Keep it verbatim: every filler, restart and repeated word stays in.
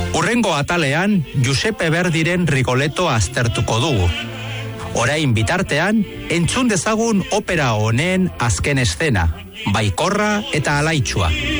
Hurrengo atalean, Giuseppe Verdiren Rigoletto aztertuko dugu. Orain bitartean, entzun dezagun opera honen azken eszena, baikorra eta alaitsua.